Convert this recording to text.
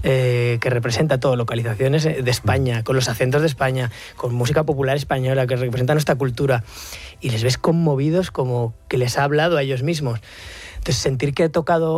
que representa todo, localizaciones de España, con los acentos de España, con música popular española, que representa nuestra cultura, y les ves conmovidos como que les ha hablado a ellos mismos. Entonces, sentir que he tocado